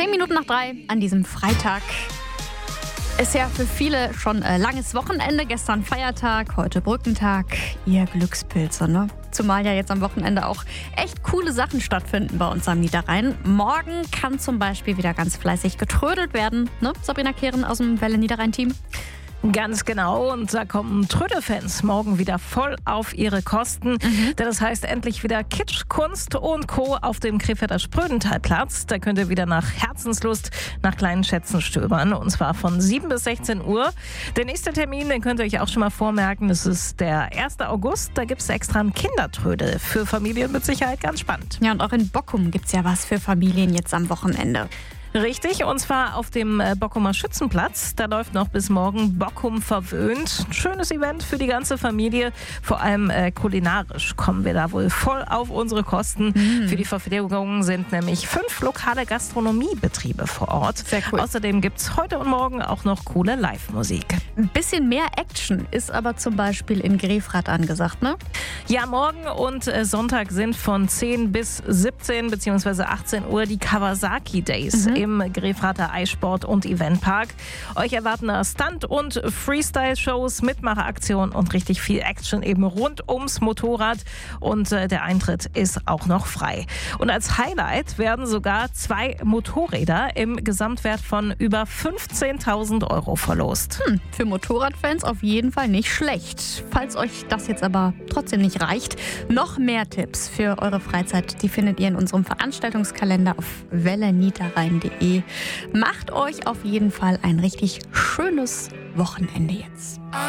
2:10 an diesem Freitag. Ist ja für viele schon langes Wochenende. Gestern Feiertag, heute Brückentag. Ihr Glückspilze, ne? Zumal ja jetzt am Wochenende auch echt coole Sachen stattfinden bei uns am Niederrhein. Morgen kann zum Beispiel wieder ganz fleißig getrödelt werden, ne? Sabrina Kehren aus dem Welle Niederrhein-Team. Ganz genau, und da kommen Trödelfans morgen wieder voll auf ihre Kosten. Denn das heißt endlich wieder Kitsch, Kunst und Co. auf dem Krefelder Sprödentalplatz. Da könnt ihr wieder nach Herzenslust nach kleinen Schätzen stöbern, und zwar von 7 bis 16 Uhr. Der nächste Termin, den könnt ihr euch auch schon mal vormerken, das ist der 1. August. Da gibt es extra einen Kindertrödel für Familien, mit Sicherheit ganz spannend. Ja, und auch in Bockum gibt es ja was für Familien jetzt am Wochenende. Richtig, und zwar auf dem Bockumer Schützenplatz. Da läuft noch bis morgen Bockum verwöhnt. Ein schönes Event für die ganze Familie. Vor allem kulinarisch kommen wir da wohl voll auf unsere Kosten. Für die Verpflegung sind nämlich 5 lokale Gastronomiebetriebe vor Ort. Sehr cool. Außerdem gibt es heute und morgen auch noch coole Live-Musik. Ein bisschen mehr Action ist aber zum Beispiel in Grefrath angesagt, ne? Ja, morgen und Sonntag sind von 10 bis 17 bzw. 18 Uhr die Kawasaki Days im Grefrather Eissport- und Eventpark. Euch erwarten da Stunt- und Freestyle-Shows, Mitmacheraktionen und richtig viel Action eben rund ums Motorrad. Und der Eintritt ist auch noch frei. Und als Highlight werden sogar 2 Motorräder im Gesamtwert von über 15.000 € verlost. Für Motorradfans auf jeden Fall nicht schlecht. Falls euch das jetzt aber trotzdem nicht reicht, noch mehr Tipps für eure Freizeit, die findet ihr in unserem Veranstaltungskalender auf welleniederrhein.de. Macht euch auf jeden Fall ein richtig schönes Wochenende jetzt.